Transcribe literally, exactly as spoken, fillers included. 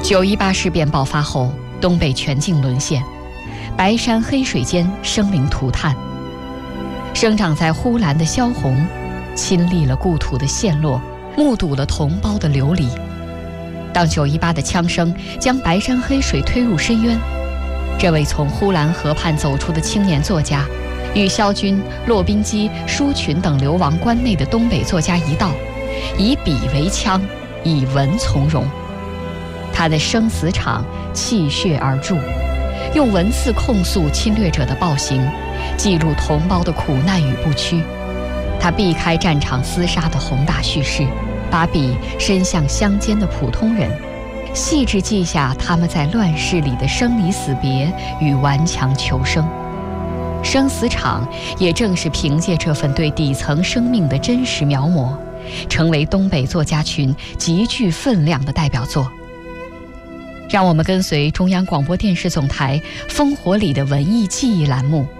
九一八事变爆发后，东北全境沦陷，白山黑水间生灵涂炭。生长在呼兰的萧红，亲历了故土的陷落，目睹了同胞的流离。当九一八的枪声将白山黑水推入深渊，这位从呼兰河畔走出的青年作家，与萧军、骆宾基、舒群等流亡关内的东北作家一道，以笔为枪，以文从容。他的生死场泣血而著，用文字控诉侵略者的暴行，记录同胞的苦难与不屈。他避开战场厮杀的宏大叙事，把笔伸向乡间的普通人，细致记下他们在乱世里的生离死别与顽强求生。生死场也正是凭借这份对底层生命的真实描摹，成为东北作家群极具分量的代表作。让我们跟随中央广播电视总台烽火里的文艺记忆栏目，